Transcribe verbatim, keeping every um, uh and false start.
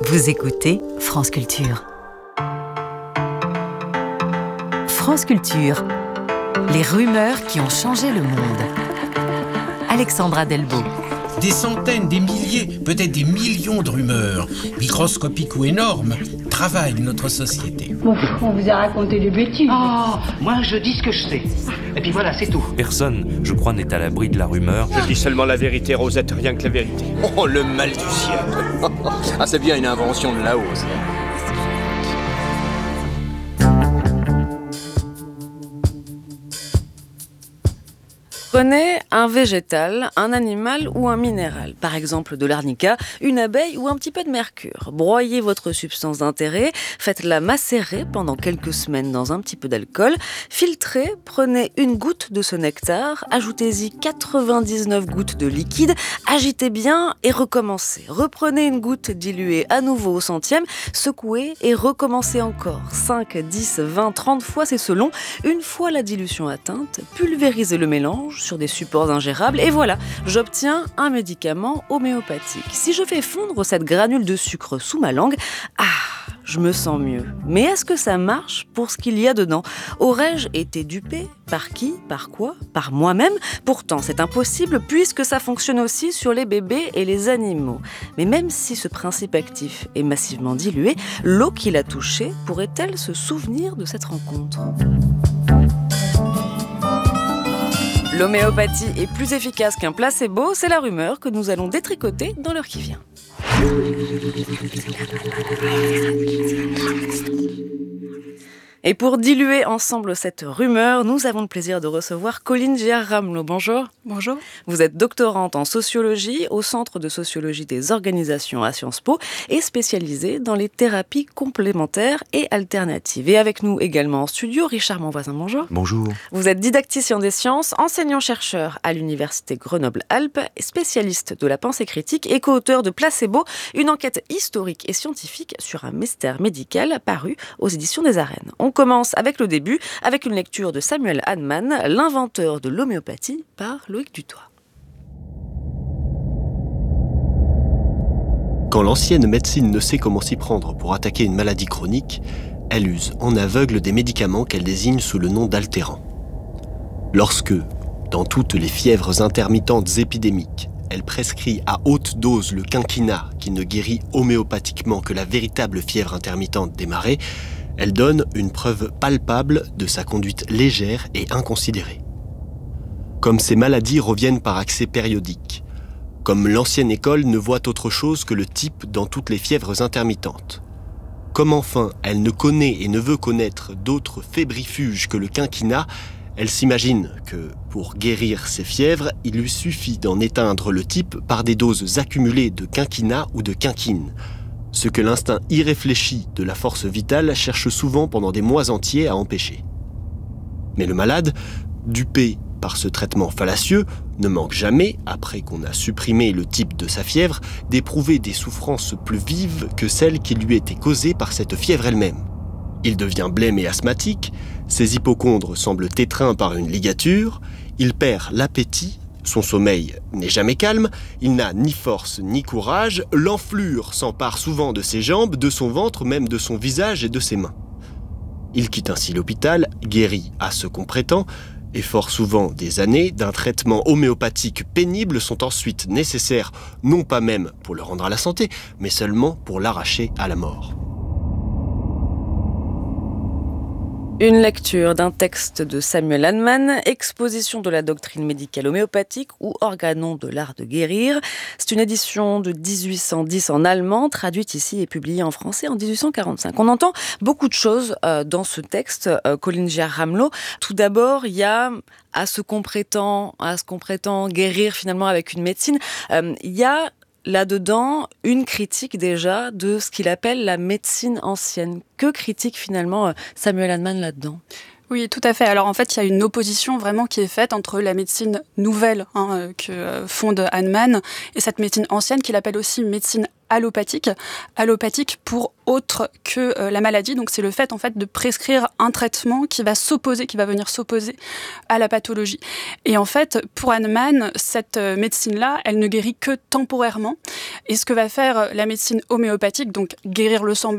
Vous écoutez France Culture. France Culture, les rumeurs qui ont changé le monde. Alexandra Delbo. Des centaines, des milliers, peut-être des millions de rumeurs, microscopiques ou énormes, travaillent notre société. Bon, on vous a raconté des bêtises. Oh, moi je dis ce que je sais. Et puis voilà, c'est tout. Personne, je crois, n'est à l'abri de la rumeur. Je dis seulement la vérité, Rosette, rien que la vérité. Oh, le mal du ciel. Ah, c'est bien une invention de là-haut, ça. Prenez un végétal, un animal ou un minéral, par exemple de l'arnica, une abeille ou un petit peu de mercure. Broyez votre substance d'intérêt, faites-la macérer pendant quelques semaines dans un petit peu d'alcool, filtrez, prenez une goutte de ce nectar, ajoutez-y quatre-vingt-dix-neuf gouttes de liquide, agitez bien et recommencez. Reprenez une goutte diluée à nouveau au centième, secouez et recommencez encore. cinq, dix, vingt, trente fois, c'est selon. Une fois la dilution atteinte, pulvérisez le mélange sur des supports ingérables et voilà, j'obtiens un médicament homéopathique. Si je fais fondre cette granule de sucre sous ma langue, ah, je me sens mieux. Mais est-ce que ça marche pour ce qu'il y a dedans ? Aurais-je été dupée ? Par qui ? Par quoi ? Par moi-même ? Pourtant, c'est impossible puisque ça fonctionne aussi sur les bébés et les animaux. Mais même si ce principe actif est massivement dilué, l'eau qui l'a touché pourrait-elle se souvenir de cette rencontre ? L'homéopathie est plus efficace qu'un placebo, c'est la rumeur que nous allons détricoter dans l'heure qui vient. Et pour diluer ensemble cette rumeur, nous avons le plaisir de recevoir Colline Giard-Ramelot. Bonjour. Bonjour. Vous êtes doctorante en sociologie au Centre de sociologie des organisations à Sciences Po et spécialisée dans les thérapies complémentaires et alternatives. Et avec nous également en studio, Richard Monvoisin. Bonjour. Bonjour. Vous êtes didacticien des sciences, enseignant-chercheur à l'Université Grenoble-Alpes, spécialiste de la pensée critique et co-auteur de Placebo, une enquête historique et scientifique sur un mystère médical paru aux éditions des Arènes. On commence avec le début, avec une lecture de Samuel Hahnemann, l'inventeur de l'homéopathie, par Loïc Dutoit. Quand l'ancienne médecine ne sait comment s'y prendre pour attaquer une maladie chronique, elle use en aveugle des médicaments qu'elle désigne sous le nom d'altérants. Lorsque, dans toutes les fièvres intermittentes épidémiques, elle prescrit à haute dose le quinquina qui ne guérit homéopathiquement que la véritable fièvre intermittente des marais, elle donne une preuve palpable de sa conduite légère et inconsidérée. Comme ces maladies reviennent par accès périodiques, comme l'ancienne école ne voit autre chose que le type dans toutes les fièvres intermittentes, comme enfin elle ne connaît et ne veut connaître d'autres fébrifuges que le quinquina, elle s'imagine que, pour guérir ces fièvres, il lui suffit d'en éteindre le type par des doses accumulées de quinquina ou de quinquine, ce que l'instinct irréfléchi de la force vitale cherche souvent pendant des mois entiers à empêcher. Mais le malade, dupé par ce traitement fallacieux, ne manque jamais, après qu'on a supprimé le type de sa fièvre, d'éprouver des souffrances plus vives que celles qui lui étaient causées par cette fièvre elle-même. Il devient blême et asthmatique, ses hypocondres semblent étreints par une ligature, il perd l'appétit, son sommeil n'est jamais calme, il n'a ni force ni courage, l'enflure s'empare souvent de ses jambes, de son ventre, même de son visage et de ses mains. Il quitte ainsi l'hôpital, guéri à ce qu'on prétend, et fort souvent des années d'un traitement homéopathique pénible sont ensuite nécessaires, non pas même pour le rendre à la santé, mais seulement pour l'arracher à la mort. Une lecture d'un texte de Samuel Hahnemann, Exposition de la doctrine médicale homéopathique ou Organon de l'art de guérir. C'est une édition de dix-huit cent dix en allemand, traduite ici et publiée en français en dix-huit cent quarante-cinq. On entend beaucoup de choses euh, dans ce texte, euh, Colline Giard-Ramelot. Tout d'abord, il y a à ce qu'on prétend, à ce qu'on prétend guérir finalement avec une médecine, euh, il y a là-dedans une critique déjà de ce qu'il appelle la médecine ancienne. Que critique finalement Samuel Hahnemann là-dedans ? Oui, tout à fait. Alors en fait, il y a une opposition vraiment qui est faite entre la médecine nouvelle hein, que fonde Hahnemann et cette médecine ancienne qu'il appelle aussi médecine allopathique. Allopathique pour autre que euh, la maladie. Donc c'est le fait en fait de prescrire un traitement qui va s'opposer, qui va venir s'opposer à la pathologie. Et en fait, pour Hahnemann, cette euh, médecine-là, elle ne guérit que temporairement. Et ce que va faire la médecine homéopathique, donc guérir le sang